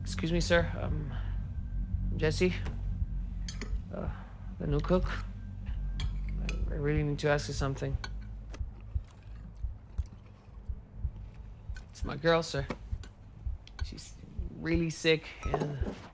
Excuse me, sir. Jesse, the new cook. I really need to ask you something. It's my girl, sir. She's really sick, and